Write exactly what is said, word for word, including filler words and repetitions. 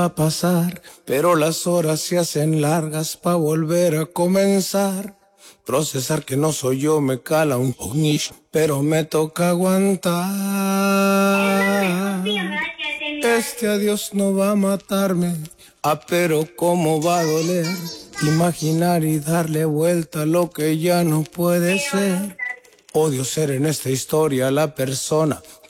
a pasar, pero las horas se hacen largas pa' volver a comenzar. Procesar que no soy yo me cala un punish, pero me toca aguantar. Este adiós no va a matarme, ah, pero cómo va a doler. Imaginar y darle vuelta a lo que ya no puede ser. Odio ser en esta historia la persona